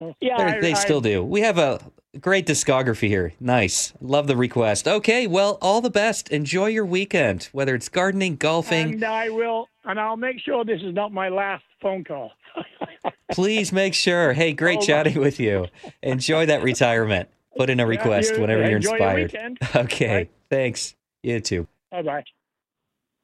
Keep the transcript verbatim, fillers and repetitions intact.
Yeah, They're- I, they I, still do. We have a great discography here. Nice. Love the request. Okay, well, all the best. Enjoy your weekend, whether it's gardening, golfing. and I will, and I'll make sure this is not my last phone call. Please make sure. Hey, great Oh, chatting with you. Enjoy that retirement. Put in a Yeah, request you whenever you're enjoy your inspired. weekend. Okay, Right. thanks. You too. Bye bye.